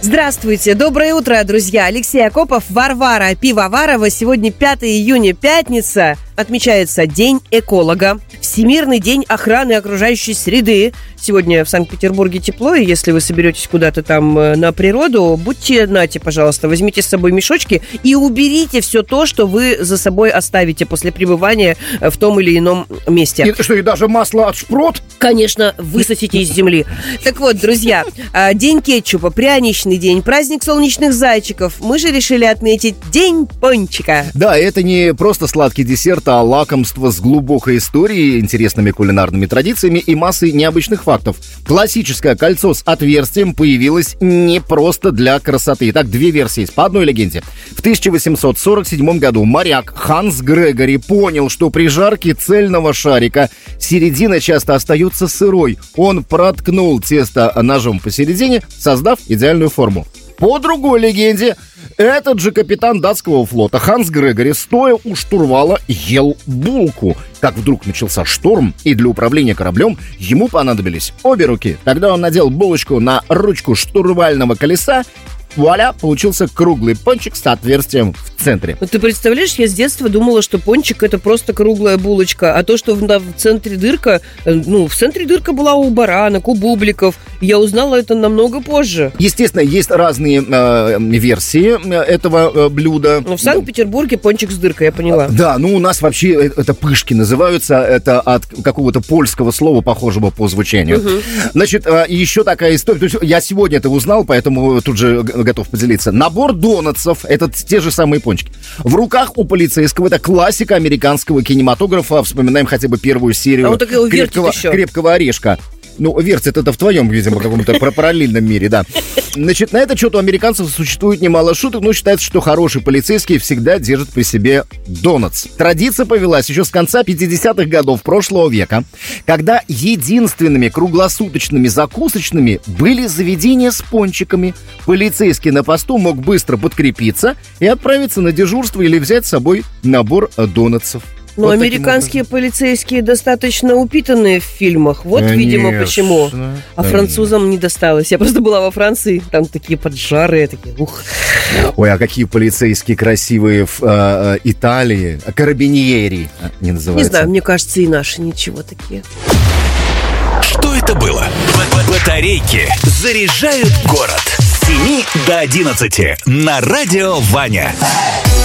Здравствуйте, доброе утро, друзья. Алексей Акопов, Варвара Пивоварова. Сегодня 5 июня, пятница. Отмечается День эколога, Всемирный день охраны окружающей среды. Сегодня в Санкт-Петербурге тепло, и если вы соберетесь куда-то там на природу, нате, пожалуйста, возьмите с собой мешочки и уберите все то, что вы за собой оставите после пребывания в том или ином месте. И что, и даже масло от шпрот? Конечно, высосите из земли. Так вот, друзья, День кетчупа, пряничный день, праздник солнечных зайчиков. Мы же решили отметить День пончика. Да, это не просто сладкий десерт, а лакомство с глубокой историей, интересными кулинарными традициями и массой необычных фактов. Классическое кольцо с отверстием появилось не просто для красоты. Итак, две версии есть. По одной легенде. В 1847 году моряк Ханс Грегори понял, что при жарке цельного шарика середина часто остается сырой. Он проткнул тесто ножом посередине, создав идеальную форму. По другой легенде, этот же капитан датского флота Ханс Грегори, стоя у штурвала, ел булку. Как вдруг начался шторм, и для управления кораблем ему понадобились обе руки. Тогда он надел булочку на ручку штурвального колеса. Вуаля, получился круглый пончик с отверстием в центре. Ну, ты представляешь, я с детства думала, что пончик — это просто круглая булочка, а то, что в центре дырка, в центре дырка была у баранок, у бубликов, я узнала это намного позже. Естественно, есть разные версии этого блюда. Но в Санкт-Петербурге пончик с дыркой, я поняла. Да, у нас вообще это пышки называются, это от какого-то польского слова, похожего по звучанию. Угу. Значит, еще такая история, то есть я сегодня это узнал, поэтому тут же готов поделиться. Набор донатсов, это те же самые пончики. В руках у полицейского, это классика американского кинематографа. Вспоминаем хотя бы первую серию «Крепкого орешка». Вертит это в твоем, видимо, каком-то параллельном мире, да. Значит, на этот счет у американцев существует немало шуток, но считается, что хороший полицейский всегда держит при себе донатс. Традиция повелась еще с конца 50-х годов прошлого века, когда единственными круглосуточными закусочными были заведения с пончиками. Полицейский на посту мог быстро подкрепиться и отправиться на дежурство или взять с собой набор донатсов. Но американские полицейские достаточно упитанные в фильмах. Вот, конечно, видимо, почему. А французам не досталось. Я просто была во Франции. Там такие поджарые, такие, ух. Ой, а какие полицейские красивые в Италии. Карабиньери не называются. Не знаю, мне кажется, и наши ничего такие. Что это было? Батарейки заряжают город. С 7 до 11 на радио Ваня.